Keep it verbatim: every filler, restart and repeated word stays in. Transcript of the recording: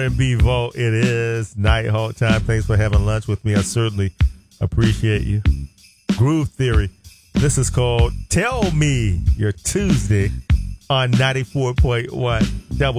and B Vault. It is Nighthawk time. Thanks for having lunch with me. I certainly appreciate you. Groove Theory. This is called Tell Me Your Tuesday on ninety-four point one W